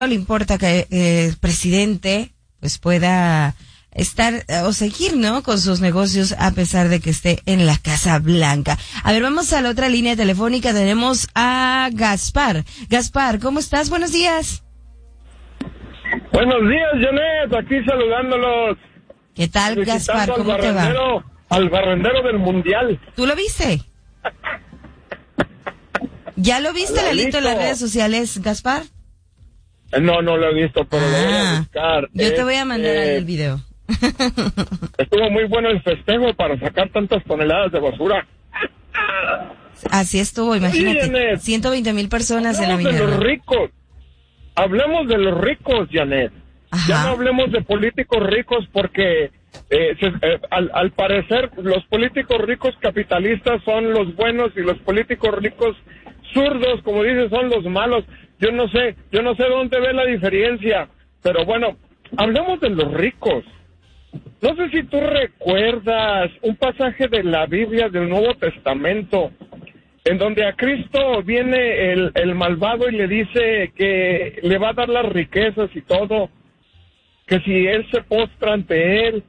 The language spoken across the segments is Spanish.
no le importa que el presidente pues pueda estar o seguir, ¿no?, con sus negocios a pesar de que esté en la Casa Blanca. A ver, vamos a la otra línea telefónica. Tenemos a Gaspar. Gaspar, ¿cómo estás? Buenos días. Buenos días, Janet, aquí saludándolos. ¿Qué tal, Gaspar? ¿Cómo te va? Al barrendero del Mundial. ¿Tú lo viste? ¿Ya lo viste, Lalito, en las redes sociales, Gaspar? No lo he visto, pero lo voy a buscar. Yo te voy a mandar el video. Estuvo muy bueno el festejo para sacar tantas toneladas de basura. Así estuvo, imagínate. Sí, Janet, 120,000 personas en la hablemos de los ricos. Hablemos de los ricos, Janet. Ajá. Ya no hablemos de políticos ricos porque al parecer los políticos ricos capitalistas son los buenos y los políticos ricos zurdos, como dices, son los malos. Yo no sé dónde ve la diferencia, pero bueno, hablemos de los ricos. No sé si tú recuerdas un pasaje de la Biblia del Nuevo Testamento, en donde a Cristo viene el malvado y le dice que le va a dar las riquezas y todo, que si él se postra ante él,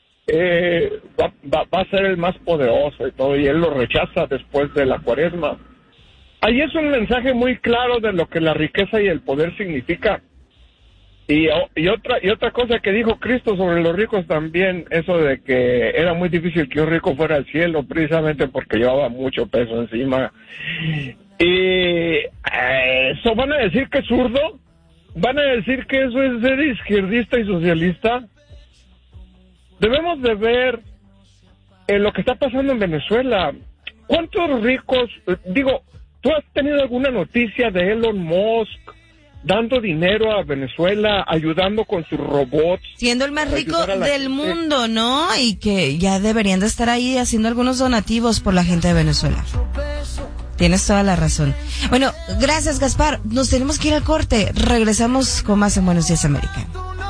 va a ser el más poderoso y todo, y él lo rechaza después de la Cuaresma. Ahí es un mensaje muy claro de lo que la riqueza y el poder significa. Y otra cosa que dijo Cristo sobre los ricos también, eso de que era muy difícil que un rico fuera al cielo, precisamente porque llevaba mucho peso encima. Y eso van a decir que es zurdo, van a decir que eso es ser izquierdista y socialista. Debemos de ver lo que está pasando en Venezuela. ¿Cuántos ricos, tú has tenido alguna noticia de Elon Musk dando dinero a Venezuela, ayudando con sus robots? Siendo el más rico del mundo, ¿no? Y que ya deberían de estar ahí haciendo algunos donativos por la gente de Venezuela. Tienes toda la razón. Bueno, gracias, Gaspar. Nos tenemos que ir al corte. Regresamos con más en Buenos Días, América.